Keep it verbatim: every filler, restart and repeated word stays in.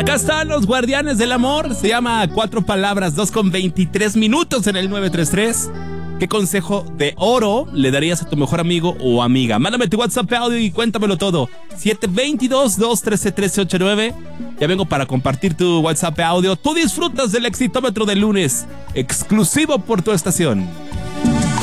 Acá están los guardianes del amor. Se llama Cuatro Palabras, dos con veintitrés minutos en el nueve tres tres. ¿Qué consejo de oro le darías a tu mejor amigo o amiga? Mándame tu WhatsApp audio y cuéntamelo todo. siete dos dos, dos uno tres, uno tres ocho nueve. Ya vengo para compartir tu WhatsApp audio. Tú disfrutas del Exitómetro del lunes, exclusivo por tu estación.